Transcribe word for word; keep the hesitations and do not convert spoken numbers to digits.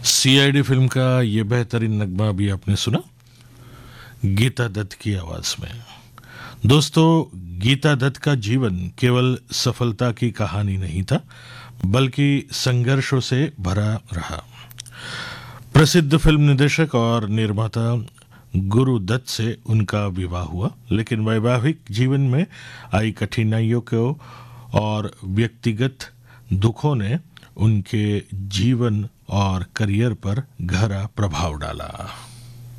CID film का ये बेहतरीन नगमा अभी आपने सुना गीता दत्त की आवाज में। दोस्तों, गीता दत्त का जीवन केवल सफलता की कहानी नहीं था, बल्कि संघर्षों से भरा रहा। प्रसिद्ध फिल्म निर्देशक और निर्माता गुरु दत्त से उनका विवाह हुआ, लेकिन वैवाहिक जीवन में आई कठिनाइयों को और व्यक्तिगत दुखों ने उनके जीवन और करियर पर गहरा प्रभाव डाला।